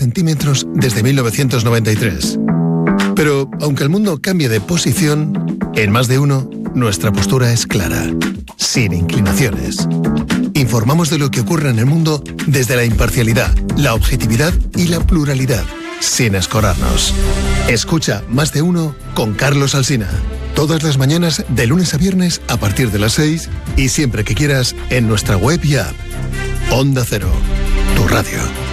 centímetros desde 1993. Pero, aunque el mundo cambie de posición, en Más de Uno, nuestra postura es clara, sin inclinaciones. Informamos de lo que ocurre en el mundo desde la imparcialidad, la objetividad y la pluralidad, sin escorarnos. Escucha Más de Uno con Carlos Alsina. Todas las mañanas, de lunes a viernes, a partir de las 6 y siempre que quieras, en nuestra web y app. Onda Cero, tu radio.